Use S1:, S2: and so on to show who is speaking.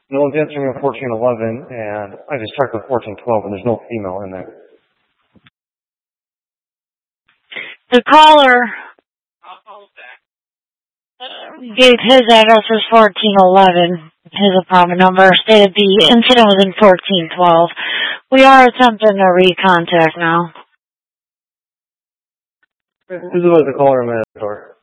S1: No one's answering on 1411, and I just checked with 1412, and there's no female in there.
S2: The caller gave his address as 1411, his apartment number, stated the incident was in 1412. We are attempting to recontact now.
S1: This is what the caller in the door.